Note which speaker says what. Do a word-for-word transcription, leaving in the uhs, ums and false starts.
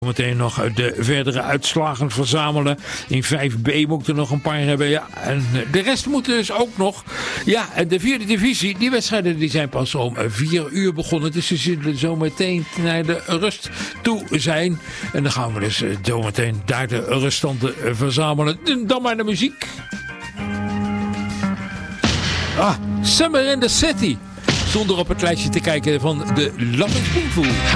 Speaker 1: Meteen nog de verdere uitslagen verzamelen. In vijf B moet ik er nog een paar hebben. Ja, en de rest moet dus ook nog. Ja, en de vierde divisie, die wedstrijden die zijn pas om vier uur begonnen. Dus ze zullen zo meteen naar de rust toe zijn. En dan gaan we dus zo meteen daar de ruststanden verzamelen. Dan maar de muziek. Ah, Summer in the City. Zonder op het lijstje te kijken van de Loving Spoonful.